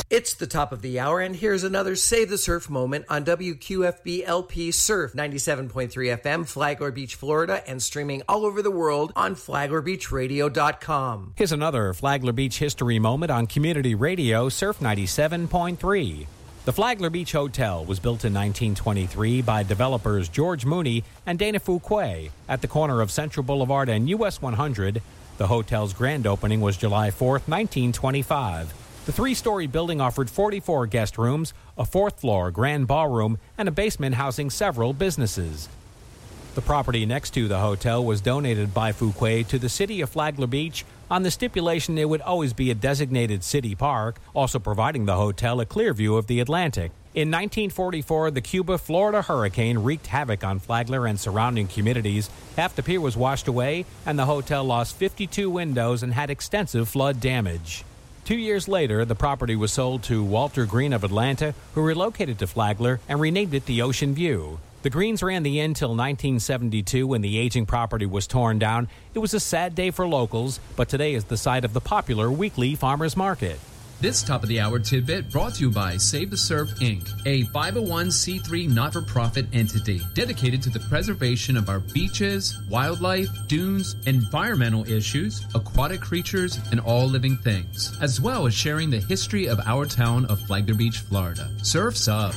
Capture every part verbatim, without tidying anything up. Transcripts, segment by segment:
It's the top of the hour, and here's another Save the Surf moment on W Q F B L P Surf ninety-seven point three F M, Flagler Beach, Florida, and streaming all over the world on flagler beach radio dot com. Here's another Flagler Beach history moment on Community Radio, Surf ninety-seven point three. The Flagler Beach Hotel was built in nineteen twenty-three by developers George Mooney and Dana Fuquay at the corner of Central Boulevard and U S one hundred. The hotel's grand opening was July fourth, nineteen twenty-five. The three-story building offered forty-four guest rooms, a fourth-floor grand ballroom, and a basement housing several businesses. The property next to the hotel was donated by Fuquay to the city of Flagler Beach on the stipulation it would always be a designated city park, also providing the hotel a clear view of the Atlantic. In nineteen forty-four, the Cuba, Florida hurricane wreaked havoc on Flagler and surrounding communities. Half the pier was washed away, and the hotel lost fifty-two windows and had extensive flood damage. Two years later, the property was sold to Walter Green of Atlanta, who relocated to Flagler and renamed it the Ocean View. The Greens ran the inn till nineteen seventy-two when the aging property was torn down. It was a sad day for locals, but today is the site of the popular weekly farmers market. This top-of-the-hour tidbit brought to you by Save the Surf, Incorporated, a five oh one c three not-for-profit entity dedicated to the preservation of our beaches, wildlife, dunes, environmental issues, aquatic creatures, and all living things, as well as sharing the history of our town of Flagler Beach, Florida. Surf's up!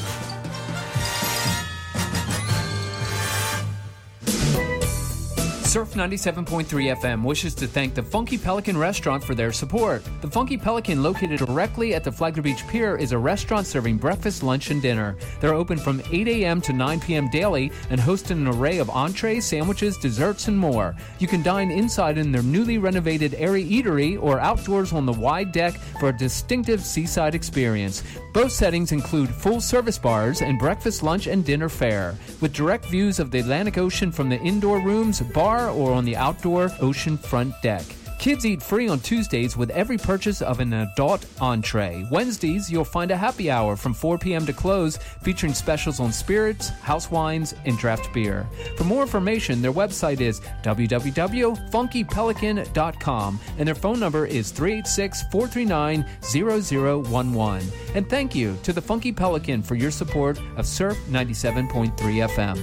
Surf ninety-seven point three F M wishes to thank the Funky Pelican Restaurant for their support. The Funky Pelican, located directly at the Flagler Beach Pier, is a restaurant serving breakfast, lunch, and dinner. They're open from eight a.m. to nine p.m. daily and host an array of entrees, sandwiches, desserts, and more. You can dine inside in their newly renovated airy eatery or outdoors on the wide deck for a distinctive seaside experience. Both settings include full-service bars and breakfast, lunch, and dinner fare, with direct views of the Atlantic Ocean from the indoor rooms, bar, or on the outdoor ocean front deck. Kids eat free on Tuesdays with every purchase of an adult entree. Wednesdays, you'll find a happy hour from four p.m. to close, featuring specials on spirits, house wines, and draft beer. For more information, their website is w w w dot funky pelican dot com, and their phone number is three eight six, four three nine, zero zero one one. And thank you to the Funky Pelican for your support of Surf ninety-seven point three F M.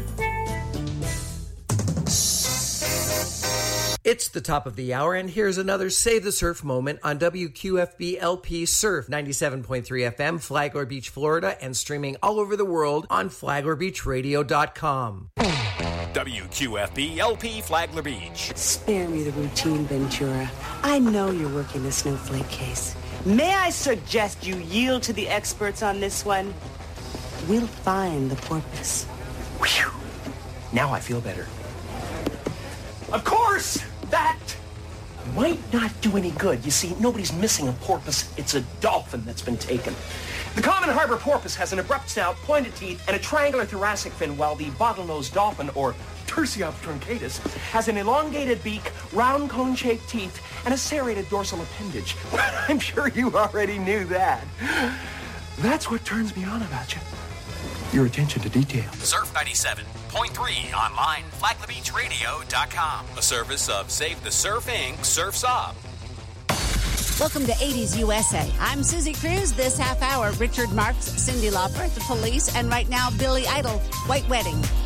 It's the top of the hour, and here's another Save the Surf moment on W Q F B L P Surf ninety-seven point three F M, Flagler Beach, Florida, and streaming all over the world on flagler beach radio dot com. W Q F B L P Flagler Beach. Spare me the routine, Ventura. I know you're working the snowflake case. May I suggest you yield to the experts on this one? We'll find the porpoise. Whew. Now I feel better. Of course! That might not do any good. You see, nobody's missing a porpoise. It's a dolphin that's been taken. The common harbor porpoise has an abrupt snout, pointed teeth, and a triangular thoracic fin, while the bottlenose dolphin, or Tursiops truncatus, has an elongated beak, round cone-shaped teeth, and a serrated dorsal appendage. I'm sure you already knew that. That's what turns me on about you. Your attention to detail. Surf ninety-seven point three online, flagler beach radio dot com. A service of Save the Surf, Incorporated. Surf's up. Welcome to eighties U S A. I'm Susie Cruz. This half hour, Richard Marx, Cyndi Lauper, The Police, and right now, Billy Idol, White Wedding.